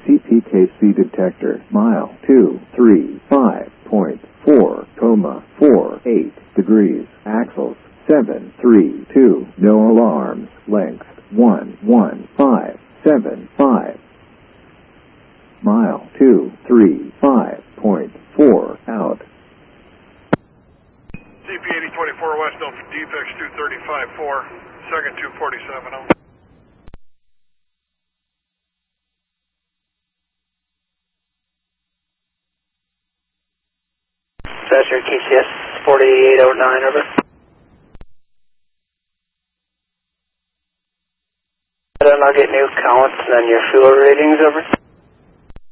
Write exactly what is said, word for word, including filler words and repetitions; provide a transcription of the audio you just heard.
C P K C detector, mile two three five point four, comma four eight degrees, axles seven three two, no alarms, length one one five seven five, mile two three five point four, out. C P eighty twenty-four west, known for defects two thirty-five four, second two forty-seven oh. Passenger K C S forty-eight oh nine, over. I'll get new counts and then your fuel ratings, over.